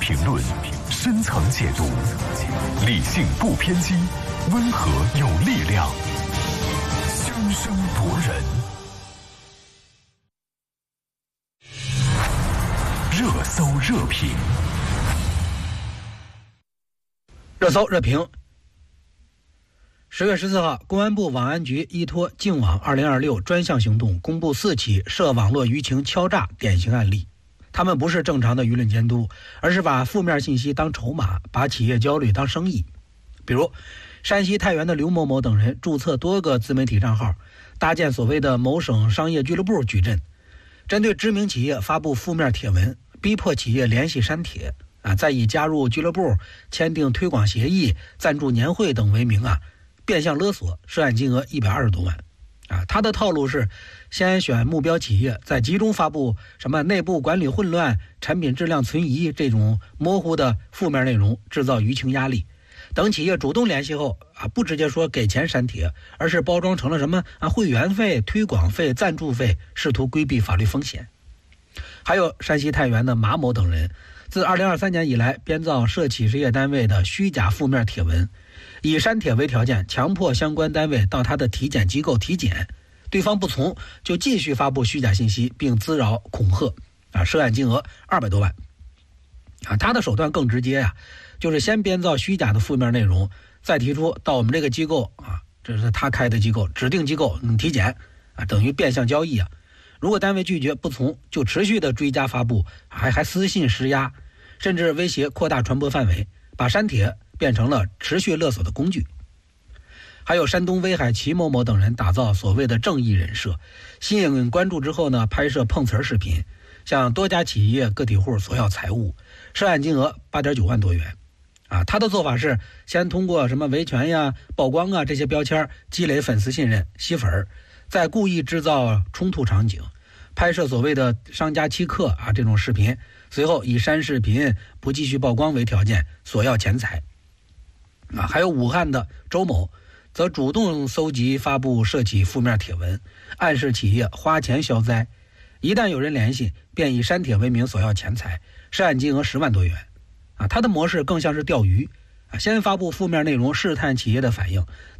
评论，深层解读，理性不偏激，温和有力量，生生夺人。热搜热评， 热搜热评。10月14号，公安部网安局依托净网2026专项行动，公布4起涉网络舆情敲诈典型案例。他们不是正常的舆论监督，而是把负面信息当筹码，把企业焦虑当生意。比如山西太原的刘某某等人注册多个自媒体账号，搭建所谓的某省商业俱乐部矩阵，针对知名企业发布负面帖文，逼迫企业联系删帖再以加入俱乐部、签订推广协议、赞助年会等为名变相勒索，涉案金额120多万。他的套路是先选目标企业，再集中发布什么内部管理混乱、产品质量存疑这种模糊的负面内容，制造舆情压力。等企业主动联系后不直接说给钱删帖，而是包装成了什么会员费、推广费、赞助费，试图规避法律风险。还有山西太原的马某等人，自2023年以来编造涉企事业单位的虚假负面帖文，以删帖为条件，强迫相关单位到他的体检机构体检，对方不从就继续发布虚假信息，并滋扰恐吓涉案金额200多万。他的手段更直接就是先编造虚假的负面内容，再提出到我们这个机构这是他开的机构，指定机构体检等于变相交易如果单位拒绝不从，就持续的追加发布，还私信施压，甚至威胁扩大传播范围，把删帖变成了持续勒索的工具。还有山东威海齐某某等人打造所谓的正义人设，吸引关注之后拍摄碰瓷视频，向多家企业个体户索要财物，涉案金额8.9万多元。他的做法是先通过什么维权曝光这些标签积累粉丝信任，吸粉，再故意制造冲突场景，拍摄所谓的商家欺客这种视频，随后以删视频不继续曝光为条件索要钱财。还有武汉的周某则主动搜集发布涉企负面帖文，暗示企业花钱消灾，一旦有人联系便以删帖为名索要钱财，涉案金额10万多元。他的模式更像是钓鱼，先发布负面内容试探企业的反应，